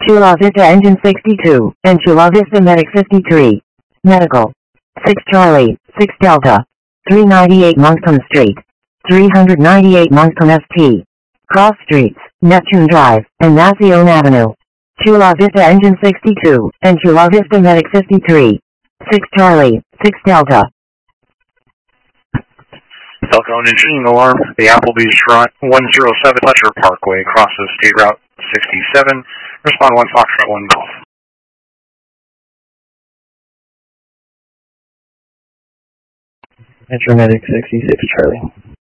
Chula Vista Engine 62, and Chula Vista Medic 53. Medical. 6 Charlie, 6 Delta. 398 Moncton Street. 398 Moncton St. Cross Streets, Neptune Drive, and Nacion Avenue. Chula Vista Engine 62, and Chula Vista Medic 53. 6 Charlie, 6 Delta. Falcone Engine alarm. The Applebee's front 107 Fletcher Parkway crosses State Route 67. Respond 1 Foxtrot 1 Golf. Metro Medic 66 Charlie.